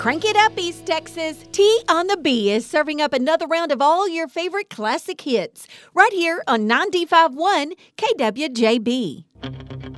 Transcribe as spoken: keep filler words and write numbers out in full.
Crank it up, East Texas. T on the B is serving up another round of all your favorite classic hits right here on ninety-five point one K W J B.